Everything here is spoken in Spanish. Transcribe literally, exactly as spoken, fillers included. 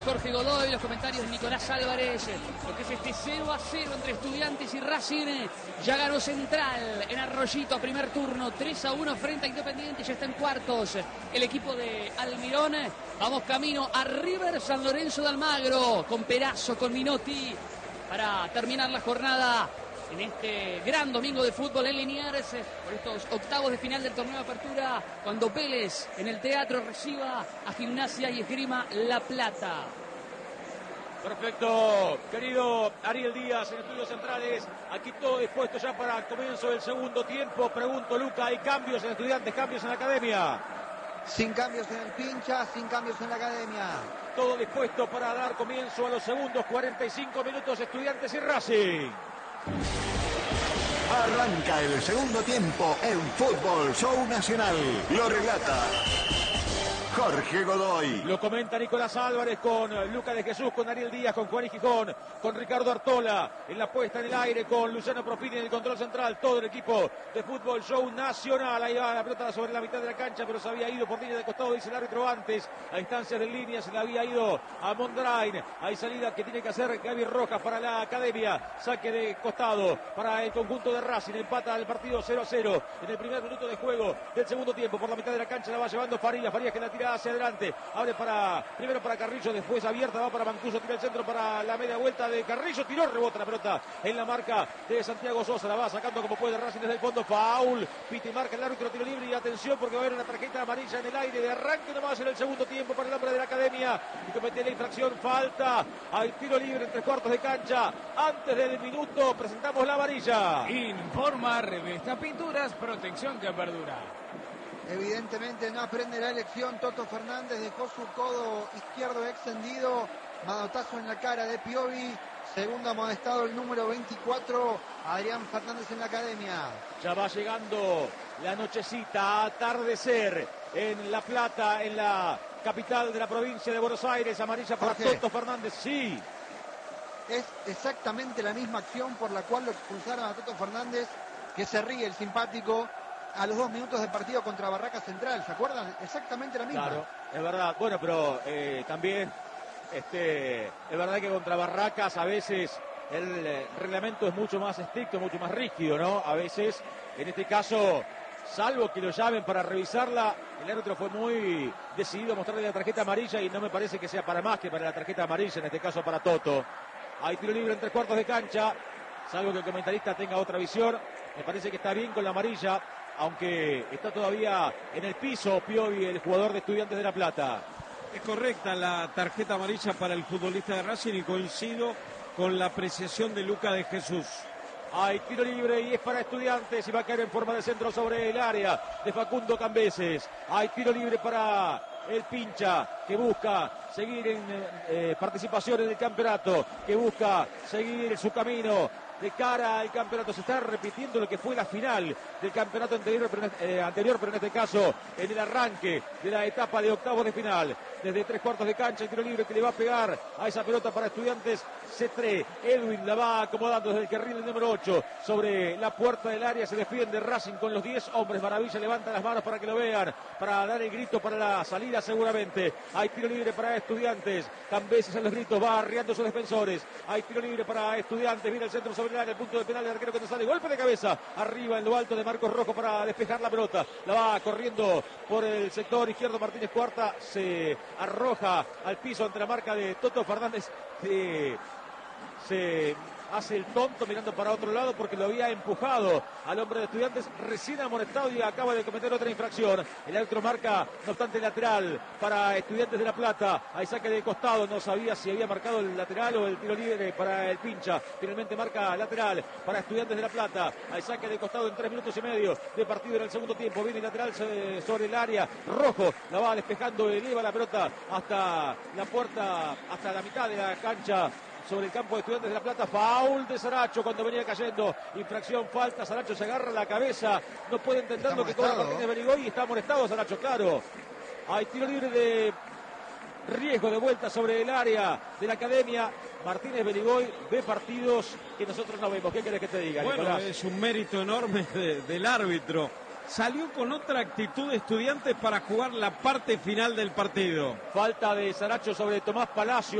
Jorge Godoy, los comentarios de Nicolás Álvarez, lo que es este cero a cero entre Estudiantes y Racing. Ya ganó Central en Arroyito, primer turno, tres a uno frente a Independiente, ya está en cuartos el equipo de Almirón. Vamos camino a River San Lorenzo de Almagro, con Perazo, con Minotti, para terminar la jornada en este gran domingo de fútbol en Liniers, por estos octavos de final del torneo de apertura, cuando Vélez en el teatro reciba a Gimnasia y Esgrima La Plata. Perfecto, querido Ariel Díaz en Estudios Centrales, aquí todo dispuesto ya para el comienzo del segundo tiempo. Pregunto, Luca, ¿hay cambios en Estudiantes, cambios en la academia? Sin cambios en el Pincha, sin cambios en la academia. Todo dispuesto para dar comienzo a los segundos cuarenta y cinco minutos, Estudiantes y Racing. Arranca el segundo tiempo en Fútbol Show Nacional. Lo relata Jorge Godoy. Lo comenta Nicolás Álvarez con Luca de Jesús, con Ariel Díaz, con Juan y Gijón, con Ricardo Artola en la puesta en el aire, con Luciano Profini en el control central. Todo el equipo de Fútbol Show Nacional. Ahí va la pelota sobre la mitad de la cancha, pero se había ido por línea de costado, dice el árbitro antes. A instancias de línea se le había ido a Mondrain. Hay salida que tiene que hacer Gaby Rojas para la academia. Saque de costado para el conjunto de Racing. Empata el partido cero a cero en el primer minuto de juego del segundo tiempo. Por la mitad de la cancha la va llevando Farías. Farías que la tira hacia adelante, abre para primero para Carrillo, después abierta, va para Mancuso, tira el centro para la media vuelta de Carrillo, tiró, rebota la pelota en la marca de Santiago Sosa, la va sacando como puede Racing desde el fondo, foul, piti marca el árbitro, tiro libre y atención porque va a haber una tarjeta amarilla en el aire de arranque nomás en el segundo tiempo para el hombre de la academia y comete la infracción, falta, hay tiro libre en tres cuartos de cancha, antes del minuto presentamos la amarilla. Informa Revista Pinturas, protección que perdura. Evidentemente no aprende la elección. Toto Fernández dejó su codo izquierdo extendido. Manotazo en la cara de Piovi. Segundo amonestado el número veinticuatro, Adrián Fernández en la academia. Ya va llegando la nochecita, a atardecer en La Plata, en la capital de la provincia de Buenos Aires. Amarilla para Jorge, Toto Fernández, sí. Es exactamente la misma acción por la cual lo expulsaron a Toto Fernández, que se ríe el simpático a los dos minutos de partido contra Barracas Central, ¿se acuerdan? Exactamente la misma. Claro, es verdad. Bueno, pero eh, también este, es verdad que contra Barracas a veces el eh, reglamento es mucho más estricto, mucho más rígido, ¿no? A veces, en este caso, salvo que lo llamen para revisarla, el árbitro fue muy decidido a mostrarle la tarjeta amarilla y no me parece que sea para más que para la tarjeta amarilla, en este caso para Toto. Hay tiro libre en tres cuartos de cancha, salvo que el comentarista tenga otra visión. Me parece que está bien con la amarilla, aunque está todavía en el piso Piovi, el jugador de Estudiantes de La Plata. Es correcta la tarjeta amarilla para el futbolista de Racing y coincido con la apreciación de Luca de Jesús. Hay tiro libre y es para Estudiantes y va a caer en forma de centro sobre el área de Facundo Cambeses. Hay tiro libre para el Pincha, que busca seguir en eh, participación en el campeonato, que busca seguir su camino de cara al campeonato. Se está repitiendo lo que fue la final del campeonato anterior, pero, eh, anterior, pero en este caso en el arranque de la etapa de octavos de final. Desde tres cuartos de cancha, el tiro libre que le va a pegar a esa pelota para Estudiantes. Cetré, Edwin la va acomodando desde el carril del número ocho sobre la puerta del área. Se defiende Racing con los diez hombres. Maravilla levanta las manos para que lo vean, para dar el grito para la salida seguramente. Hay tiro libre para Estudiantes. Cambeses en los gritos, va arriando sus defensores. Hay tiro libre para Estudiantes. Viene el centro sobre el área, el punto de penal del arquero que no sale. Golpe de cabeza arriba en lo alto de Marcos Rojo para despejar la pelota. La va corriendo por el sector izquierdo Martínez Cuarta. Se arroja al piso ante la marca de Toto Fernández. Se, se hace el tonto mirando para otro lado porque lo había empujado al hombre de Estudiantes, recién amonestado y acaba de cometer otra infracción. El árbitro marca, no obstante, lateral para Estudiantes de La Plata. Hay saque de costado, no sabía si había marcado el lateral o el tiro libre para el Pincha. Finalmente marca lateral para Estudiantes de La Plata. Hay saque de costado en tres minutos y medio de partido en el segundo tiempo. Viene lateral sobre el área. Rojo la va despejando, eleva la pelota hasta la puerta, hasta la mitad de la cancha, sobre el campo de Estudiantes de La Plata. Foul de Saracho cuando venía cayendo. Infracción, falta. Saracho se agarra la cabeza. No puede entender lo que cobra Martínez Benigoy y está molestado Saracho, claro. Hay tiro libre de riesgo de vuelta sobre el área de la academia. Martínez Benigoy ve partidos que nosotros no vemos. ¿Qué querés que te diga, Bueno, Nicolás? es un mérito enorme de, del árbitro salió con otra actitud de Estudiantes para jugar la parte final del partido. Falta de Saracho sobre Tomás Palacio.